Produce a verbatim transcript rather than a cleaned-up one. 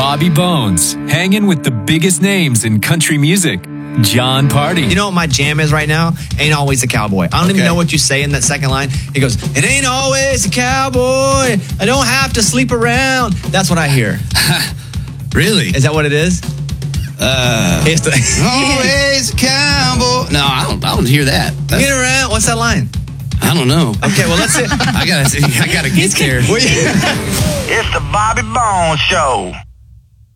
Bobby Bones, hanging with the biggest names in country music. John Party. You know what my jam is right now? Ain't Always a Cowboy. I don't okay. even know what you say in that second line. He goes, it ain't always a cowboy. I don't have to sleep around. That's what I hear. Really? Is that what it is? Uh, it's the always a cowboy. No, I don't. I don't hear that. That's, get around. What's that line? I don't know. Okay, well let's see. I gotta. I gotta get there. It's the Bobby Bones Show.